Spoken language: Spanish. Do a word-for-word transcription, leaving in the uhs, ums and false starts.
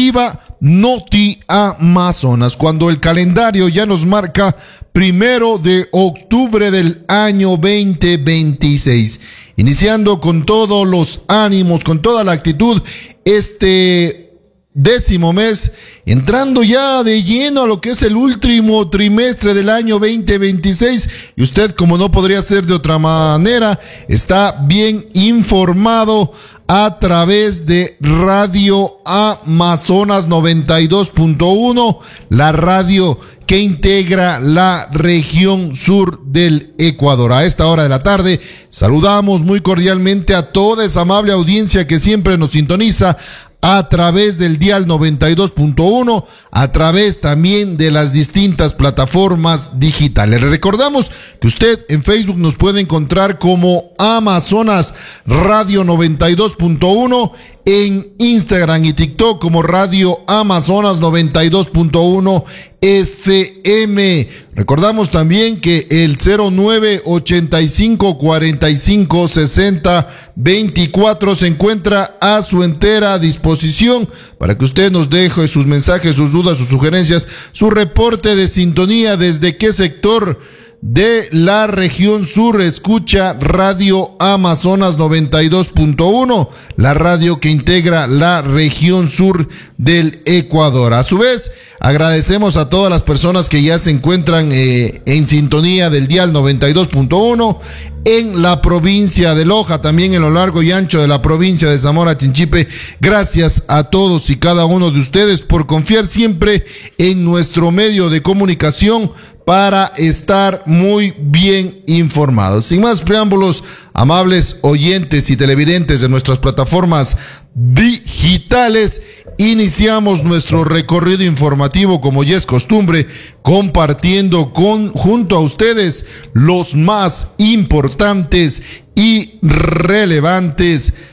informativa Noti Amazonas, cuando el calendario ya nos marca primero de octubre del año veinte veintiséis, iniciando con todos los ánimos, con toda la actitud, este décimo mes, entrando ya de lleno a lo que es el último trimestre del año veinte veintiséis, y usted, como no podría ser de otra manera, está bien informado a través de Radio Amazonas noventa y dos punto uno, la radio que integra la región sur del Ecuador. A esta hora de la tarde saludamos muy cordialmente a toda esa amable audiencia que siempre nos sintoniza a través del dial noventa y dos punto uno, a través también de las distintas plataformas digitales. Le recordamos que usted en Facebook nos puede encontrar como Amazonas Radio noventa y dos punto uno, en Instagram y TikTok como Radio Amazonas noventa y dos punto uno F M. Recordamos también que el cero nueve ochenta y cinco cuarenta y cinco sesenta veinticuatro se encuentra a su entera disposición para que usted nos deje sus mensajes, sus dudas, sus sugerencias, su reporte de sintonía, desde qué sector de la región sur escucha Radio Amazonas noventa y dos punto uno, la radio que integra la región sur del Ecuador. A su vez, agradecemos a todas las personas que ya se encuentran eh, en sintonía del dial noventa y dos punto uno en la provincia de Loja, también en lo largo y ancho de la provincia de Zamora Chinchipe. Gracias a todos y cada uno de ustedes por confiar siempre en nuestro medio de comunicación para estar muy bien informados. Sin más preámbulos, amables oyentes y televidentes de nuestras plataformas digitales, iniciamos nuestro recorrido informativo, como ya es costumbre, compartiendo con junto a ustedes los más importantes y relevantes